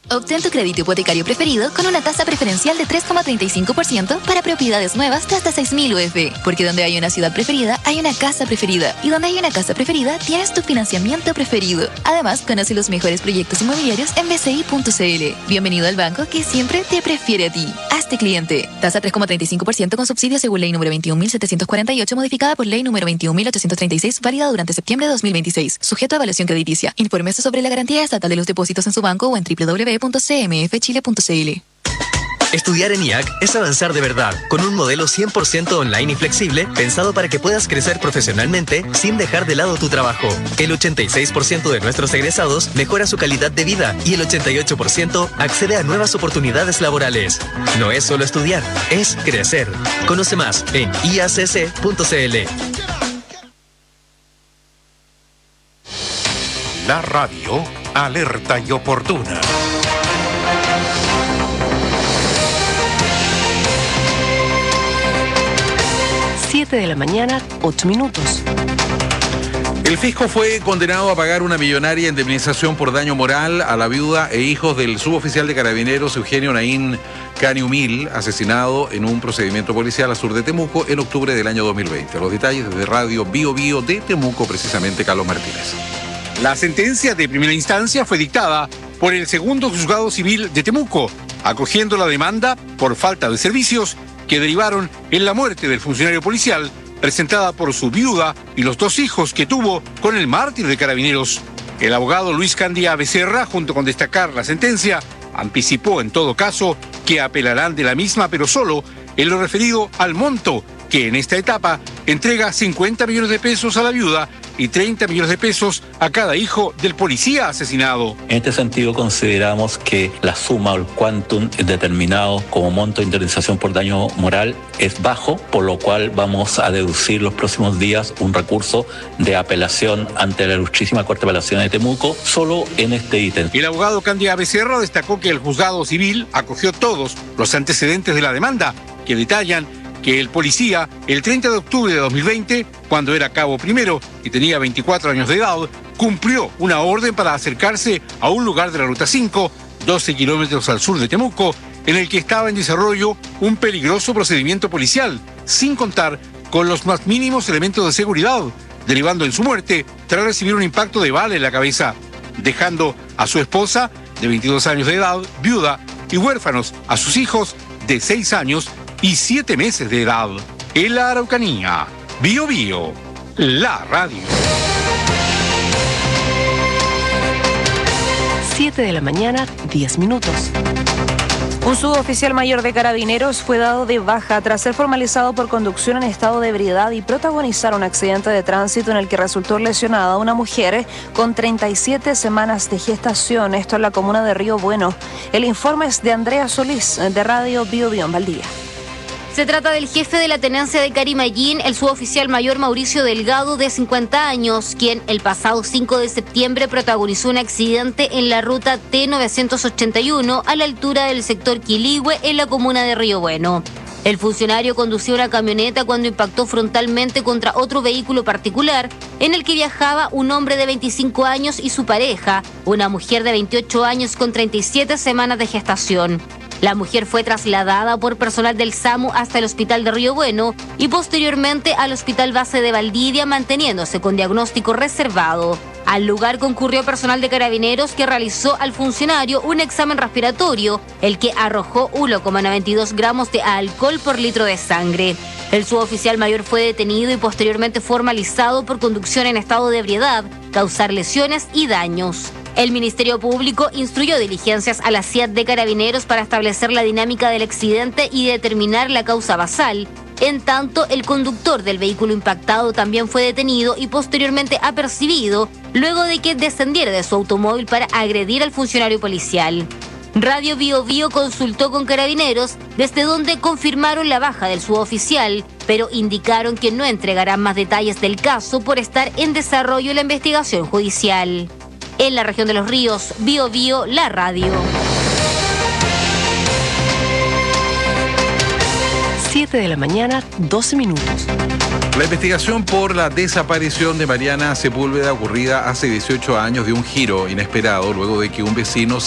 Obtén tu crédito hipotecario preferido con una tasa preferencial de 3,35% para propiedades nuevas de hasta 6.000 UF. Porque donde hay una ciudad preferida, hay una casa preferida. Y donde hay una casa preferida, tienes tu financiamiento preferido. Además, conoce los mejores proyectos inmobiliarios en bci.cl. Bienvenido al banco que siempre te prefiere a ti. Hazte cliente. Tasa 3,35% con subsidio según ley número 21.748, modificada por ley número 21.836, válida durante septiembre de 2026. Sujeto a evaluación crediticia. Infórmese sobre la garantía estatal de los depósitos en su banco o en www.cmfchile.cl. Estudiar en IAC es avanzar de verdad, con un modelo 100% online y flexible, pensado para que puedas crecer profesionalmente sin dejar de lado tu trabajo. El 86% de nuestros egresados mejora su calidad de vida y el 88% accede a nuevas oportunidades laborales. No es solo estudiar, es crecer. Conoce más en iacc.cl. La radio, alerta y oportuna. 7 de la mañana, 8 minutos. El fisco fue condenado a pagar una millonaria indemnización por daño moral a la viuda e hijos del suboficial de Carabineros Eugenio Naín Caniumil, asesinado en un procedimiento policial al sur de Temuco en octubre del año 2020. Los detalles desde Radio Bio Bio de Temuco, precisamente Carlos Martínez. La sentencia de primera instancia fue dictada por el segundo juzgado civil de Temuco, acogiendo la demanda por falta de servicios que derivaron en la muerte del funcionario policial, presentada por su viuda y los 2 hijos que tuvo con el mártir de Carabineros. El abogado Luis Candía Becerra, junto con destacar la sentencia, anticipó en todo caso que apelarán de la misma, pero solo en lo referido al monto, que en esta etapa entrega 50 millones de pesos a la viuda y 30 millones de pesos a cada hijo del policía asesinado. En este sentido consideramos que la suma o el quantum determinado como monto de indemnización por daño moral es bajo, por lo cual vamos a deducir los próximos días un recurso de apelación ante la Ilustrísima Corte de Apelaciones de Temuco, solo en este ítem. El abogado Candía Becerra destacó que el juzgado civil acogió todos los antecedentes de la demanda, que detallan que el policía, el 30 de octubre de 2020, cuando era cabo primero y tenía 24 años de edad, cumplió una orden para acercarse a un lugar de la Ruta 5, 12 kilómetros al sur de Temuco, en el que estaba en desarrollo un peligroso procedimiento policial, sin contar con los más mínimos elementos de seguridad, derivando en su muerte tras recibir un impacto de bala en la cabeza, dejando a su esposa, de 22 años de edad, viuda, y huérfanos a sus hijos, de 6 años y 7 meses de edad. En la Araucanía, Bio Bio, la radio. 7 de la mañana, 10 minutos. Un suboficial mayor de Carabineros fue dado de baja tras ser formalizado por conducción en estado de ebriedad y protagonizar un accidente de tránsito en el que resultó lesionada una mujer con 37 semanas de gestación, esto en la comuna de Río Bueno. El informe es de Andrea Solís, de Radio Bio Bio en Valdivia. Se trata del jefe de la tenencia de Carimayín, el suboficial mayor Mauricio Delgado, de 50 años, quien el pasado 5 de septiembre protagonizó un accidente en la ruta T981 a la altura del sector Quiligüe en la comuna de Río Bueno. El funcionario conducía una camioneta cuando impactó frontalmente contra otro vehículo particular en el que viajaba un hombre de 25 años y su pareja, una mujer de 28 años con 37 semanas de gestación. La mujer fue trasladada por personal del SAMU hasta el hospital de Río Bueno y posteriormente al hospital base de Valdivia, manteniéndose con diagnóstico reservado. Al lugar concurrió personal de Carabineros que realizó al funcionario un examen respiratorio, el que arrojó 1,92 gramos de alcohol por litro de sangre. El suboficial mayor fue detenido y posteriormente formalizado por conducción en estado de ebriedad, causar lesiones y daños. El Ministerio Público instruyó diligencias a la CIAT de Carabineros para establecer la dinámica del accidente y determinar la causa basal. En tanto, el conductor del vehículo impactado también fue detenido y posteriormente apercibido luego de que descendiera de su automóvil para agredir al funcionario policial. Radio Bio Bio consultó con Carabineros, desde donde confirmaron la baja del suboficial, pero indicaron que no entregarán más detalles del caso por estar en desarrollo la investigación judicial. En la región de Los Ríos, Bio Bio, la radio. 7 de la mañana, 12 minutos. La investigación por la desaparición de Mariana Sepúlveda, ocurrida hace 18 años, dio un giro inesperado luego de que un vecino